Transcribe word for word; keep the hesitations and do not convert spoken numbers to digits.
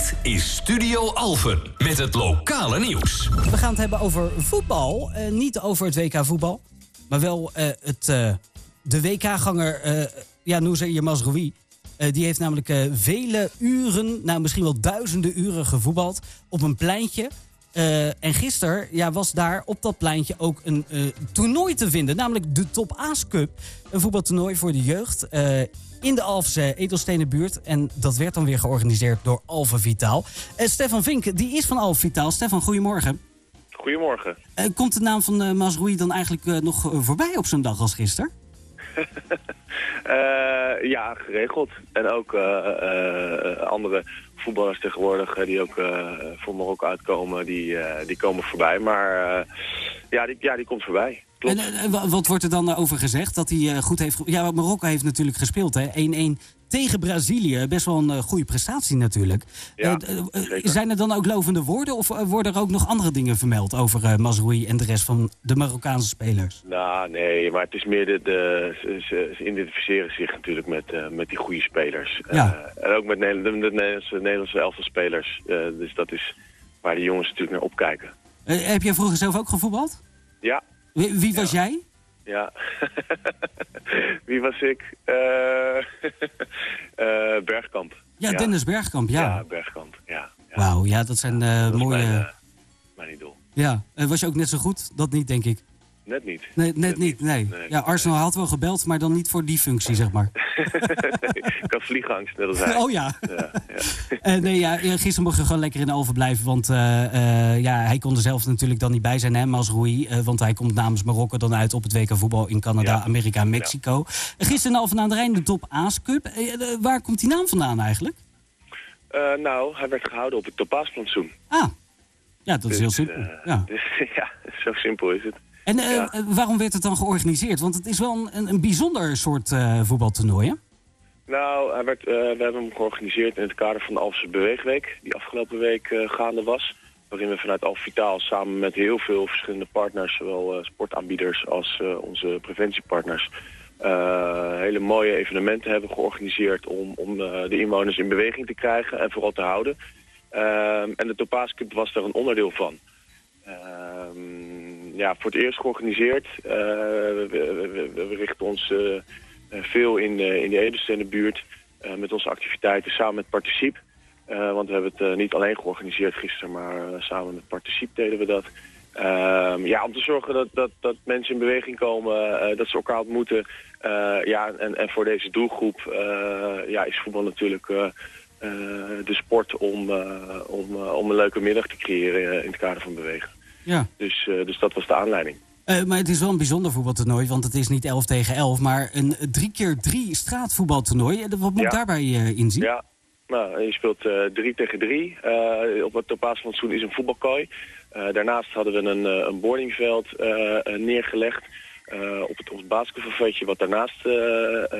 Dit is Studio Alphen met het lokale nieuws. We gaan het hebben over voetbal. Uh, niet over het W K voetbal. Maar wel uh, het, uh, de W K-ganger uh, ja, Noussair Mazraoui. Uh, die heeft namelijk uh, vele uren, nou misschien wel duizenden uren gevoetbald op een pleintje. Uh, en gisteren ja, was daar op dat pleintje ook een uh, toernooi te vinden. Namelijk de Top A's Cup. Een voetbaltoernooi voor de jeugd uh, in de Alphense Edelstenenbuurt. En dat werd dan weer georganiseerd door Alpha Vitaal. Uh, Stefan Vink, die is van Alpha Vitaal. Stefan, goedemorgen. Goedemorgen. Uh, komt de naam van uh, Mazraoui dan eigenlijk uh, nog uh, voorbij op zo'n dag als gisteren? uh, ja, geregeld. En ook uh, uh, andere voetballers tegenwoordig uh, die ook uh, voor Marokko uitkomen, die, uh, die komen voorbij. Maar uh, ja, die, ja, die komt voorbij. Klopt. En uh, wat wordt er dan over gezegd? Dat hij uh, goed heeft... Ge- ja, Marokko heeft natuurlijk gespeeld, hè? één-één tegen Brazilië. Best wel een uh, goede prestatie natuurlijk. Ja, uh, uh, zijn er dan ook lovende woorden? Of uh, worden er ook nog andere dingen vermeld over uh, Mazraoui en de rest van de Marokkaanse spelers? Nou, nee, maar het is meer de... de ze, ze, ze identificeren zich natuurlijk met, uh, met die goede spelers. Ja. Uh, en ook met Nederland, de Nederlandse, Nederlandse elftal spelers. Uh, dus dat is waar de jongens natuurlijk naar opkijken. Uh, heb jij vroeger zelf ook gevoetbald? Ja. Wie, wie was ja. jij? Ja. Wie was ik? Uh, uh, Bergkamp. Ja, ja, Dennis Bergkamp, ja. Ja, Bergkamp, ja. ja. Wauw, ja, dat zijn uh, dat mooie... Mijn, uh, mijn idool. Ja, uh, was je ook net zo goed? Dat niet, denk ik. Net niet. Nee, net, net niet, nee. nee. Ja, Arsenal nee. had wel gebeld, maar dan niet voor die functie, zeg maar. nee, ik had vliegangst, net als hij. Oh ja. ja, ja. uh, nee, ja, gisteren mocht je gewoon lekker in Alphen blijven, want uh, uh, ja, hij kon er zelf natuurlijk dan niet bij zijn, hè, Mazraoui. Uh, want hij komt namens Marokko dan uit op het W K voetbal in Canada, ja. Amerika en Mexico. Ja. Gisteren in Alphen aan de Rijn de Top A's Cup. Uh, uh, waar komt die naam vandaan eigenlijk? Uh, nou, hij werd gehouden op het Top A's plantsoen. Ah, ja, dat dus, is heel simpel. Uh, ja. Dus, ja, zo simpel is het. En uh, ja. waarom werd het dan georganiseerd? Want het is wel een, een bijzonder soort uh, voetbaltoernooi, hè? Nou, hij werd, uh, we hebben hem georganiseerd in het kader van de Alphense Beweegweek, die afgelopen week uh, gaande was. Waarin we vanuit Alpha Vitaal samen met heel veel verschillende partners, zowel uh, sportaanbieders als uh, onze preventiepartners, uh, hele mooie evenementen hebben georganiseerd om, om uh, de inwoners in beweging te krijgen en vooral te houden. Uh, en de Top A's Cup was daar een onderdeel van. Uh, ja, voor het eerst georganiseerd. Uh, we, we, we, we richten ons uh, veel in, uh, in de Edelstenenbuurt uh, met onze activiteiten samen met Participe. Uh, want we hebben het uh, niet alleen georganiseerd gisteren, maar uh, samen met Participe deden we dat. Uh, ja, om te zorgen dat, dat, dat mensen in beweging komen, uh, dat ze elkaar ontmoeten. Uh, ja, en, en voor deze doelgroep uh, ja, is voetbal natuurlijk uh, uh, de sport om, uh, om, uh, om een leuke middag te creëren uh, in het kader van bewegen. Ja. Dus, uh, dus dat was de aanleiding. Uh, maar het is wel een bijzonder voetbaltoernooi, want het is niet elf tegen elf, maar een drie keer drie straatvoetbaltoernooi. Wat moet ja. daarbij uh, inzien? Ja, nou, je speelt uh, drie tegen drie. Uh, op het Top A's plantsoen is een voetbalkooi. Uh, daarnaast hadden we een, uh, een boardingveld uh, neergelegd uh, op het, op het basketbalveldje wat daarnaast uh,